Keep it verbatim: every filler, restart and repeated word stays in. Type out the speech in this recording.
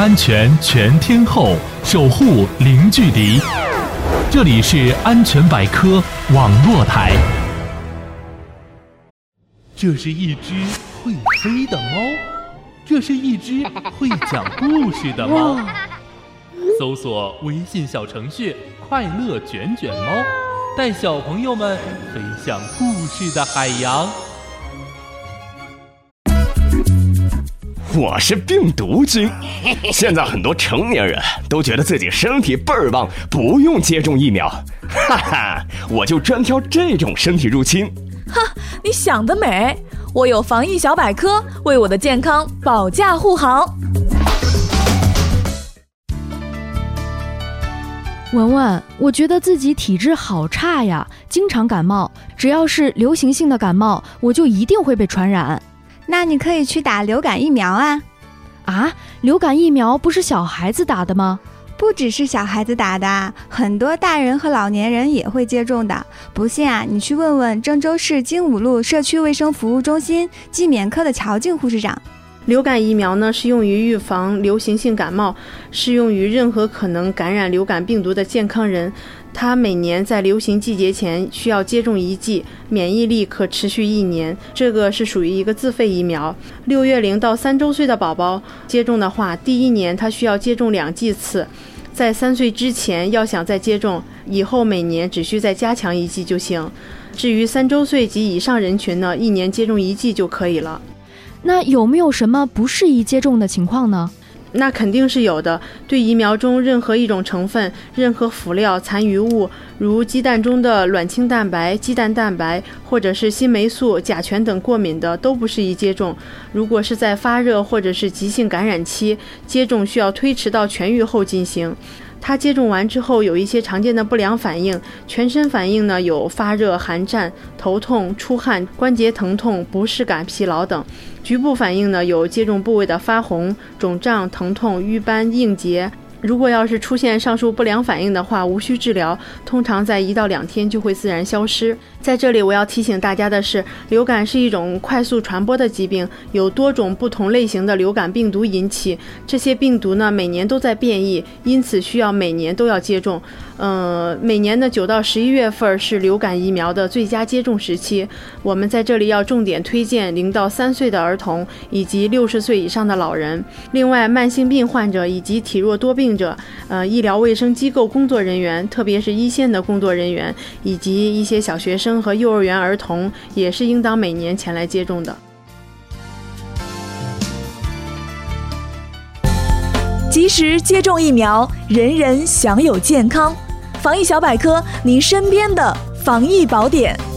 安全全天候，守护零距离。这里是安全百科网络台。这是一只会飞的猫，这是一只会讲故事的猫。搜索微信小程序快乐卷卷猫，带小朋友们飞向故事的海洋。 我是病毒君，现在很多成年人都觉得自己身体倍儿棒，不用接种疫苗，哈哈，我就专挑这种身体入侵。 哈，你想得美！我有防疫小百科，为我的健康保驾护航。 文文，我觉得自己体质好差呀，经常感冒，只要是流行性的感冒，我就一定会被传染。 那你可以去打流感疫苗啊！ 啊，流感疫苗不是小孩子打的吗？ 不只是小孩子打的，很多大人和老年人也会接种的。不信啊，你去问问郑州市精武路社区卫生服务中心季免科的乔静护士长。 流感疫苗呢，是用于预防流行性感冒，适用于任何可能感染流感病毒的健康人。它每年在流行季节前需要接种一剂，免疫力可持续一年。这个是属于一个自费疫苗。六月龄到三周岁的宝宝接种的话，第一年他需要接种两剂次，在三岁之前要想再接种，以后每年只需再加强一剂就行。至于三周岁及以上人群呢，一年接种一剂就可以了。 那有没有什么不适宜接种的情况呢？ 那肯定是有的。对疫苗中任何一种成分、任何辅料、残余物，如鸡蛋中的卵清蛋白、鸡蛋蛋白，或者是新霉素、甲醛等过敏的，都不适宜接种。如果是在发热或者是急性感染期，接种需要推迟到痊愈后进行。它接种完之后有一些常见的不良反应，全身反应呢有发热、寒战、头痛、出汗、关节疼痛、不适感、疲劳等。局部反应呢有接种部位的发红、肿胀、疼痛、瘀斑、硬结。如果要是出现上述不良反应的话，无需治疗，通常在一到两天就会自然消失。在这里我要提醒大家的是，流感是一种快速传播的疾病，有多种不同类型的流感病毒引起，这些病毒呢每年都在变异，因此需要每年都要接种。呃，每年的九到十一月份是流感疫苗的最佳接种时期。我们在这里要重点推荐零到三岁的儿童以及六十岁以上的老人。另外，慢性病患者以及体弱多病者，呃，医疗卫生机构工作人员，特别是一线的工作人员，以及一些小学生和幼儿园儿童，也是应当每年前来接种的。 及时接种疫苗，人人享有健康。防疫小百科，您身边的防疫宝典。